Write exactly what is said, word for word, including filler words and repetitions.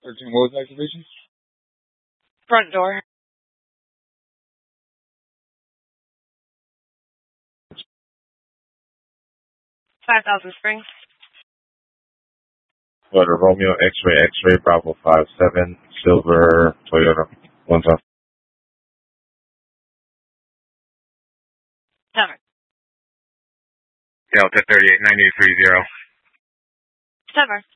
thirteen, what was activation? Front door. five thousand Springs. What, Romeo, X-ray, X-ray, Bravo five seven, Silver, Toyota, one time. Seven. Delta thirty-eight nine eight three zero. Seven.